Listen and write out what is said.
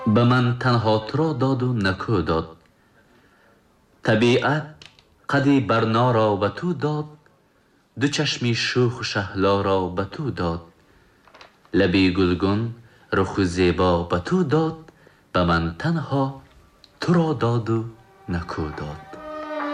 به من تنها تو را داد و نکو داد. طبیعت قدی برنا را به تو داد، دو چشمی شوخ و شهلا را به تو داد. لبی گلگون رخ زیبا به تو داد، به من تنها تو را داد و نکو داد.